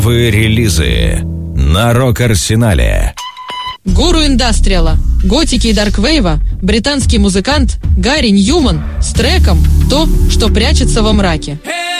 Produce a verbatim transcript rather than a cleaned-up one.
Вы релизы на Рок-Арсенале. Гуру индастриала, готики и дарквейва, британский музыкант Гарри Ньюман с треком «То, что прячется во мраке».